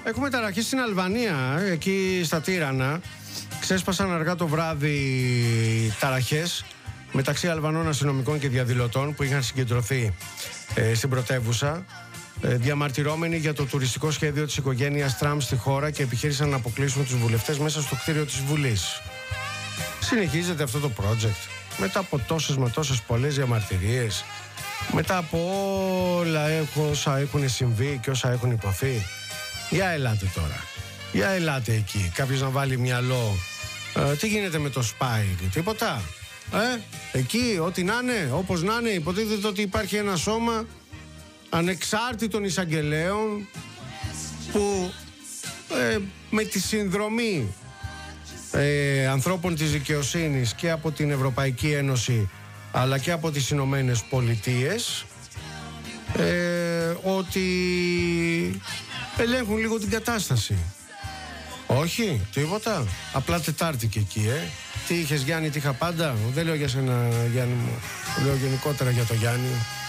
Έχουμε ταραχή στην Αλβανία, εκεί στα Τύρανα. Ξέσπασαν αργά το βράδυ ταραχές μεταξύ Αλβανών αστυνομικών και διαδηλωτών που είχαν συγκεντρωθεί στην πρωτεύουσα, διαμαρτυρώμενοι για το τουριστικό σχέδιο της οικογένειας Τραμπ στη χώρα και επιχείρησαν να αποκλείσουν τους βουλευτές μέσα στο κτίριο της Βουλής. Συνεχίζεται αυτό το project μετά από τόσες πολλές διαμαρτυρίες, μετά από όλα όσα έχουν συμβεί και όσα έχουν υποθεί. Για ελάτε τώρα, για ελάτε εκεί, κάποιος να βάλει μυαλό. Τι γίνεται με το Spike, τίποτα? Εκεί ό,τι να είναι, όπως να είναι, υποτίθεται ότι υπάρχει ένα σώμα ανεξάρτητων εισαγγελέων που με τη συνδρομή ανθρώπων της δικαιοσύνης και από την Ευρωπαϊκή Ένωση αλλά και από τις Ηνωμένες Πολιτείες ότι ελέγχουν λίγο την κατάσταση. Όχι, τίποτα. Απλά Τετάρτη και εκεί, Τι είχες Γιάννη, τι είχα πάντα? Δεν λέω για σένα Γιάννη μου, λέω γενικότερα για το Γιάννη.